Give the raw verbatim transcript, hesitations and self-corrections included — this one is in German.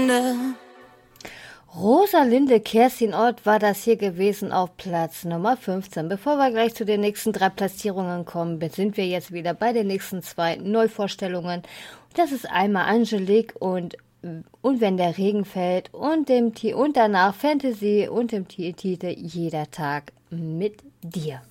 Rosalinde Kerstin Ott war das hier gewesen auf Platz Nummer fünfzehn. Bevor wir gleich zu den nächsten drei Platzierungen kommen, sind wir jetzt wieder bei den nächsten zwei Neuvorstellungen. Das ist einmal Angelique und Und wenn der Regen fällt und, dem, und danach Fantasy und dem Titel Jeder Tag mit dir.